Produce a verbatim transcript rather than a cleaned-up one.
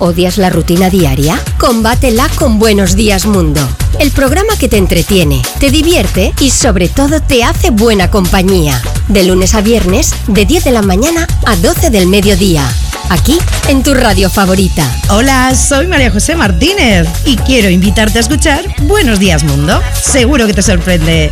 ¿Odias la rutina diaria? Combátela con Buenos Días Mundo. El programa que te entretiene, te divierte y sobre todo te hace buena compañía. De lunes a viernes, de diez de la mañana a doce del mediodía. Aquí, en tu radio favorita. Hola, soy María José Martínez y quiero invitarte a escuchar Buenos Días Mundo. Seguro que te sorprende.